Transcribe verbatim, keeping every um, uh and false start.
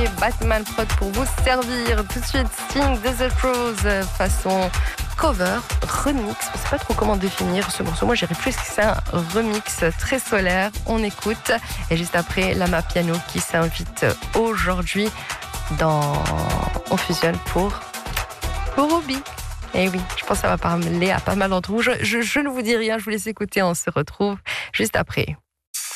Batman Prod pour vous servir. Tout de suite, Sting de The Crows, façon cover, remix. Je ne sais pas trop comment définir ce morceau. Moi, j'irais plus que c'est un remix très solaire. On écoute. Et juste après, Lama Piano qui s'invite aujourd'hui dans On fusionne pour, pour Robbie. Et oui, je pense que ça va parler à pas mal d'entre vous. Je, je, je ne vous dis rien, je vous laisse écouter. On se retrouve juste après.